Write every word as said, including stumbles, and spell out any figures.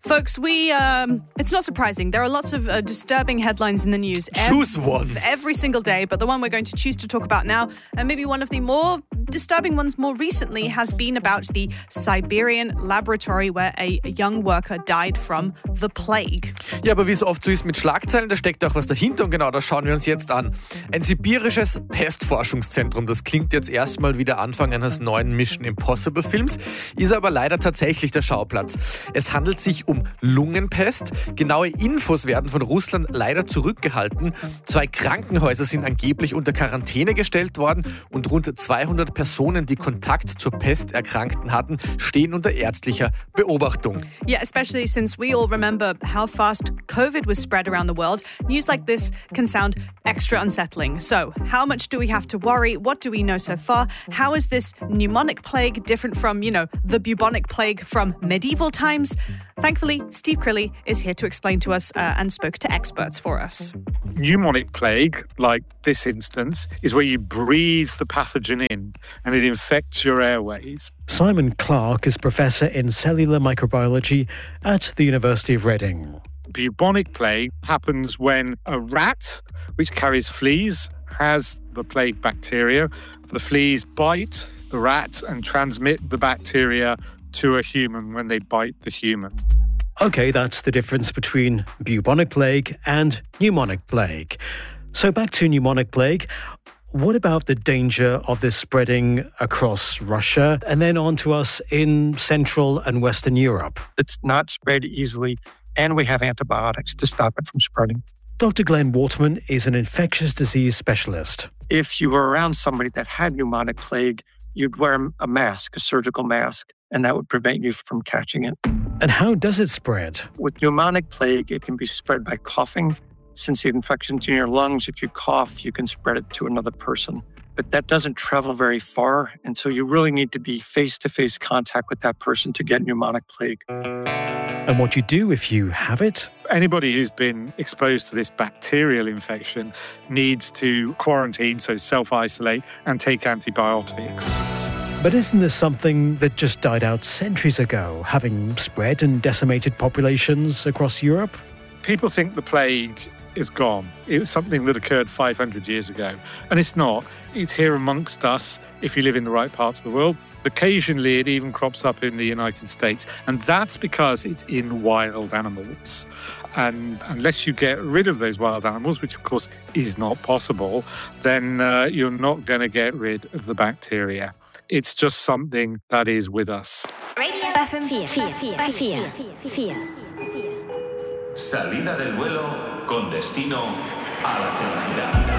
Folks, we um, it's not surprising. There are lots of uh, disturbing headlines in the news. Choose one. Every single day, but the one we're going to choose to talk about now, and maybe one of the more disturbing ones more recently, has been about the Siberian laboratory where a young worker died from the plague. Ja, aber wie es oft so ist mit Schlagzeilen, da steckt auch was dahinter und genau das schauen wir uns jetzt an. Ein sibirisches Pestforschungszentrum, das klingt jetzt erstmal wie der Anfang eines neuen Mission Impossible Films, ist aber leider tatsächlich der Schauplatz. Es handelt sich um Lungenpest. Genaue Infos werden von Russland leider zurückgehalten. Zwei Krankenhäuser sind angeblich unter Quarantäne gestellt worden und rund zweihundert Personen, die Kontakt zur Pesterkrankten hatten, stehen unter ärztlicher Beobachtung. Yeah, especially since we all remember how fast COVID was spread around the world. News like this can sound extra unsettling. So, how much do we have to worry? What do we know so far? How is this pneumonic plague different from, you know, the bubonic plague from medieval times? Thankfully, Steve Crilly is here to explain to us uh, and spoke to experts for us. Pneumonic plague, like this instance, is where you breathe the pathogen in and it infects your airways. Simon Clark is Professor in Cellular Microbiology at the University of Reading. Bubonic plague happens when a rat, which carries fleas, has the plague bacteria. The fleas bite the rat and transmit the bacteria to a human when they bite the human. Okay, that's the difference between bubonic plague and pneumonic plague. So back to pneumonic plague. What about the danger of this spreading across Russia and then on to us in Central and Western Europe? It's not spread easily, and we have antibiotics to stop it from spreading. Doctor Glenn Waterman is an infectious disease specialist. If you were around somebody that had pneumonic plague, you'd wear a mask, a surgical mask, and that would prevent you from catching it. And how does it spread? With pneumonic plague, it can be spread by coughing. Since the infection's in your lungs, if you cough, you can spread it to another person. But that doesn't travel very far, and so you really need to be face-to-face contact with that person to get pneumonic plague. And what you do if you have it? Anybody who's been exposed to this bacterial infection needs to quarantine, so self-isolate, and take antibiotics. But isn't this something that just died out centuries ago, having spread and decimated populations across Europe? People think the plague is gone. It was something that occurred five hundred years ago. And it's not. It's here amongst us if you live in the right parts of the world. Occasionally, it even crops up in the United States. And that's because it's in wild animals. And unless you get rid of those wild animals, which of course is not possible, then uh, you're not going to get rid of the bacteria. It's just something that is with us. Radio F M vier, vier, vier, vier. Salida del vuelo con destino a la felicidad.